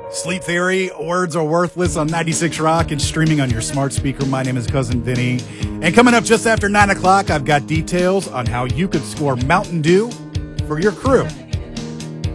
Sleep Theory, Words Are Worthless on 96 Rock and streaming on your smart speaker. My name is Cousin Vinny. And coming up just after 9 o'clock, I've got details on how you could score Mountain Dew for your crew.